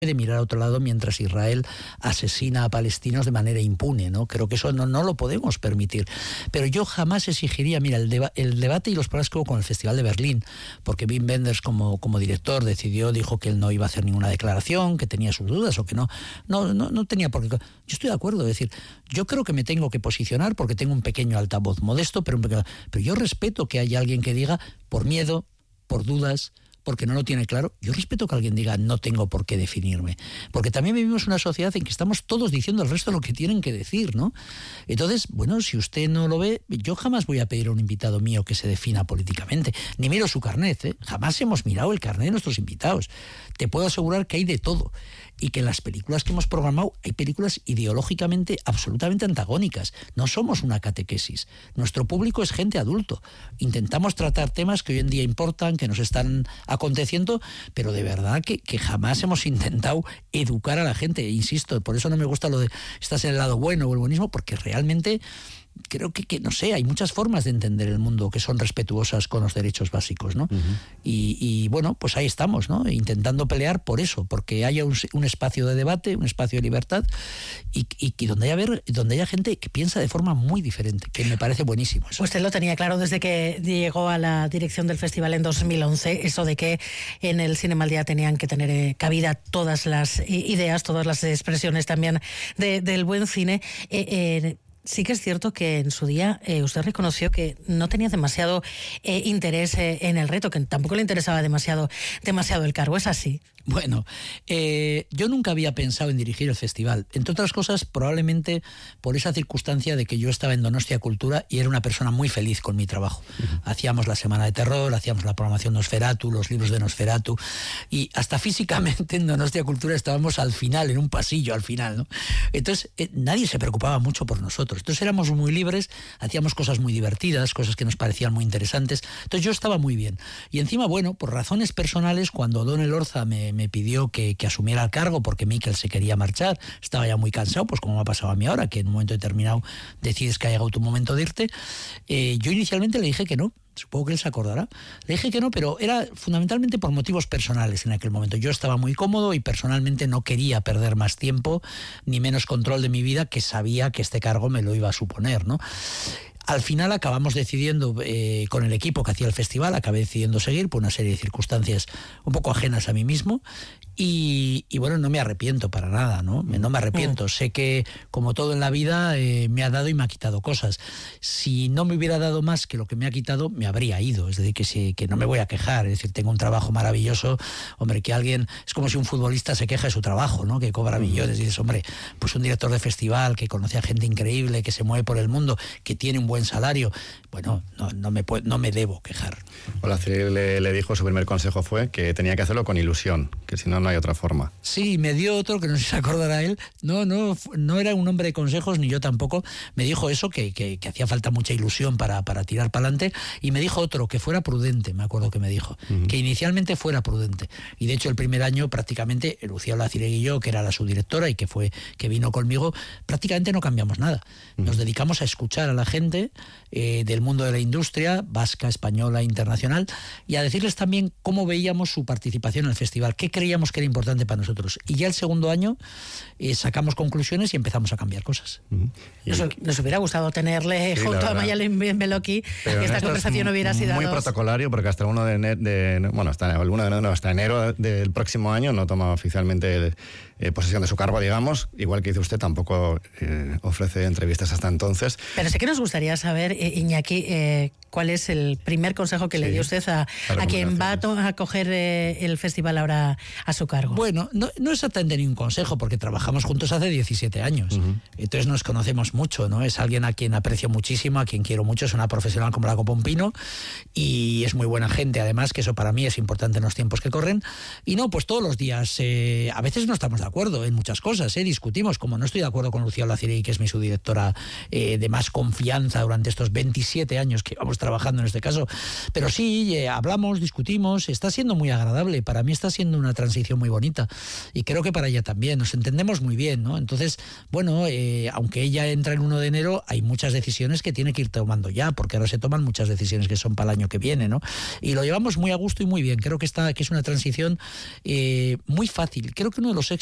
de mirar a otro lado mientras Israel asesina a palestinos de manera impune, ¿no? Creo que eso no lo podemos permitir. Pero yo jamás exigiría, mira, el debate y los problemas que hubo con el Festival de Berlín, porque Wim Wenders como director dijo que él no iba a hacer ninguna declaración, que tenía sus dudas o que no tenía por qué. Yo estoy de acuerdo, es decir, yo creo que me tengo que posicionar porque tengo un pequeño altavoz modesto, pero yo respeto que haya alguien que diga por miedo, por dudas, porque no lo tiene claro. Yo respeto que alguien diga no tengo por qué definirme, porque también vivimos una sociedad en que estamos todos diciendo al resto lo que tienen que decir, ¿no? Entonces, bueno, si usted no lo ve, yo jamás voy a pedir a un invitado mío que se defina políticamente, ni miro su carnet, ¿eh? Jamás hemos mirado el carnet de nuestros invitados. Te puedo asegurar que hay de todo, y que en las películas que hemos programado hay películas ideológicamente absolutamente antagónicas. No somos una catequesis. Nuestro público es gente adulto. Intentamos tratar temas que hoy en día importan, que nos están aconteciendo, pero de verdad que jamás hemos intentado educar a la gente. Insisto, por eso no me gusta lo de estás en el lado bueno o el buenismo, porque realmente creo que no sé, hay muchas formas de entender el mundo que son respetuosas con los derechos básicos, ¿no? Uh-huh. Y bueno, pues ahí estamos, ¿no? Intentando pelear por eso, porque haya un espacio de debate, un espacio de libertad y donde haya gente que piensa de forma muy diferente, que me parece buenísimo eso. Usted lo tenía claro desde que llegó a la dirección del festival en 2011, eso de que en el Cinema al Día tenían que tener cabida todas las ideas, todas las expresiones también del buen cine. Sí que es cierto que en su día usted reconoció que no tenía demasiado interés en el reto, que tampoco le interesaba demasiado el cargo. ¿Es así? Bueno, yo nunca había pensado en dirigir el festival. Entre otras cosas, probablemente por esa circunstancia de que yo estaba en Donostia Cultura y era una persona muy feliz con mi trabajo. Uh-huh. Hacíamos la Semana de Terror, hacíamos la programación Nosferatu, los libros de Nosferatu, y hasta físicamente en Donostia Cultura estábamos al final, en un pasillo al final, ¿no? Entonces, nadie se preocupaba mucho por nosotros. Entonces éramos muy libres, hacíamos cosas muy divertidas, cosas que nos parecían muy interesantes. Entonces yo estaba muy bien. Y encima, bueno, por razones personales, cuando Don Elorza me pidió que asumiera el cargo porque Miquel se quería marchar, estaba ya muy cansado, pues como me ha pasado a mí ahora, que en un momento determinado decides que ha llegado tu momento de irte, yo inicialmente le dije que no. Supongo que él se acordará. Le dije que no, pero era fundamentalmente por motivos personales en aquel momento. Yo estaba muy cómodo y personalmente no quería perder más tiempo ni menos control de mi vida, que sabía que este cargo me lo iba a suponer, ¿no? Al final acabamos decidiendo, con el equipo que hacía el festival, acabé decidiendo seguir por una serie de circunstancias un poco ajenas a mí mismo. Y bueno, no me arrepiento para nada, ¿no? No me arrepiento. Sé que, como todo en la vida, me ha dado y me ha quitado cosas. Si no me hubiera dado más que lo que me ha quitado, me habría ido. Es decir, que no me voy a quejar. Es decir, tengo un trabajo maravilloso. Hombre, que alguien... Es como si un futbolista se queja de su trabajo, ¿no? Que cobra millones. Y dices, hombre, pues un director de festival que conoce a gente increíble, que se mueve por el mundo, que tiene un buen salario. Bueno, no me debo quejar. Hola, Cyril le dijo, su primer consejo fue que tenía que hacerlo con ilusión, que si no, no hay otra forma. Sí, me dio otro, que no sé si se acordará él, no era un hombre de consejos, ni yo tampoco, me dijo eso, que hacía falta mucha ilusión para tirar para adelante, y me dijo otro, que fuera prudente, me acuerdo que me dijo, que inicialmente fuera prudente, y de hecho el primer año prácticamente, Lucía Olaciregui y yo, que era la subdirectora y que vino conmigo, prácticamente no cambiamos nada, nos dedicamos a escuchar a la gente del mundo de la industria, vasca, española, internacional, y a decirles también cómo veíamos su participación en el festival, qué creíamos que era importante para nosotros. Y ya el segundo año sacamos conclusiones y empezamos a cambiar cosas. Nos hubiera gustado tenerle junto a Mayalen Beloki, que esta conversación hubiera sido muy protocolario, porque hasta el 1 de enero, hasta enero del próximo año no toma oficialmente posesión de su cargo, digamos. Igual que dice usted, tampoco ofrece entrevistas hasta entonces. Pero sí que nos gustaría saber, Iñaki, cuál es el primer consejo que le dio usted a quien va a coger el festival ahora a su cargo. Bueno, no exactamente ni un consejo, porque trabajamos juntos hace 17 años. Entonces nos conocemos mucho, ¿no? Es alguien a quien aprecio muchísimo, a quien quiero mucho, es una profesional como la copa un pino y es muy buena gente, además, que eso para mí es importante en los tiempos que corren. Y no, pues todos los días, a veces no estamos de acuerdo en muchas cosas, discutimos, como no estoy de acuerdo con Lucía Olaciregui, que es mi subdirectora de más confianza durante estos 27 años que vamos trabajando en este caso, pero sí, hablamos, discutimos, está siendo muy agradable, para mí está siendo una transición transición muy bonita. Y creo que para ella también, nos entendemos muy bien, ¿no? Entonces, bueno, aunque ella entra el 1 de enero, hay muchas decisiones que tiene que ir tomando ya, porque ahora se toman muchas decisiones que son para el año que viene, ¿no? Y lo llevamos muy a gusto y muy bien. Creo que es una transición muy fácil. Creo que uno de los